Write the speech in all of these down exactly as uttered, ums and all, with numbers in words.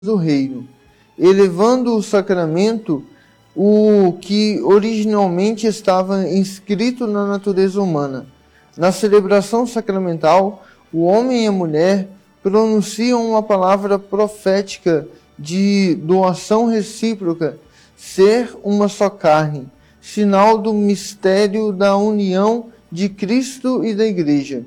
do reino, elevando o sacramento o que originalmente estava inscrito na natureza humana. Na celebração sacramental, o homem e a mulher pronunciam uma palavra profética de doação recíproca, ser uma só carne, sinal do mistério da união de Cristo e da Igreja.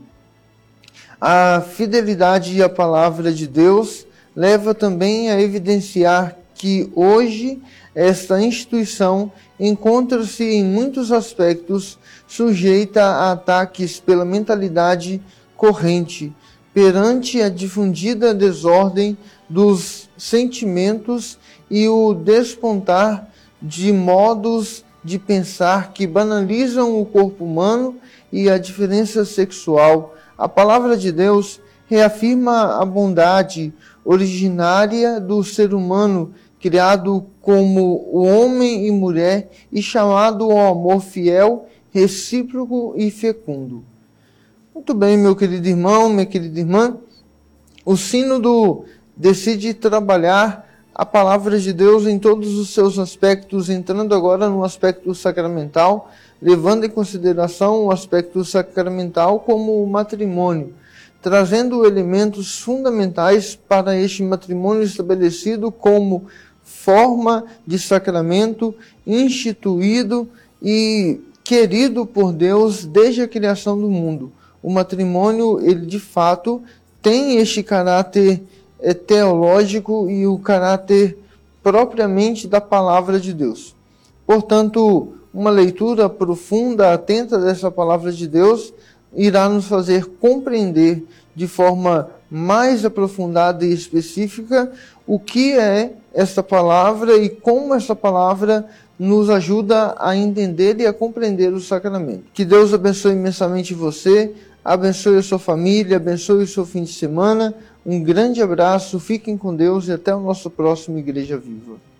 A fidelidade à palavra de Deus leva também a evidenciar que hoje esta instituição encontra-se em muitos aspectos sujeita a ataques pela mentalidade corrente, perante a difundida desordem dos sentimentos e o despontar de modos de pensar que banalizam o corpo humano e a diferença sexual. A palavra de Deus reafirma a bondade originária do ser humano, criado como o homem e mulher e chamado ao amor fiel, recíproco e fecundo. Muito bem, meu querido irmão, minha querida irmã, o Sínodo decide trabalhar a palavra de Deus em todos os seus aspectos, entrando agora no aspecto sacramental, levando em consideração o aspecto sacramental como o matrimônio, trazendo elementos fundamentais para este matrimônio estabelecido como forma de sacramento instituído e querido por Deus desde a criação do mundo. O matrimônio, ele de fato tem este caráter teológico e o caráter propriamente da palavra de Deus. Portanto, uma leitura profunda, atenta dessa palavra de Deus irá nos fazer compreender de forma mais aprofundada e específica o que é esta palavra e como essa palavra nos ajuda a entender e a compreender o sacramento. Que Deus abençoe imensamente você, abençoe a sua família, abençoe o seu fim de semana. Um grande abraço, fiquem com Deus e até o nosso próximo Igreja Viva.